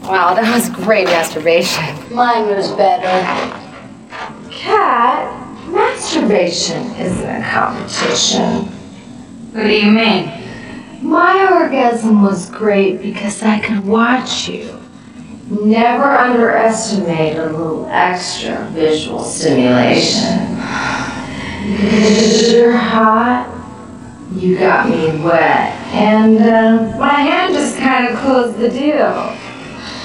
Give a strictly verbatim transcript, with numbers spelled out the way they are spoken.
Wow, that was great masturbation. Mine was better. Kat, masturbation isn't a competition. What do you mean? My orgasm was great because I could watch you. Never underestimate a little extra visual stimulation. Because you're hot, you got me wet, and uh, my hand just kind of closed the deal.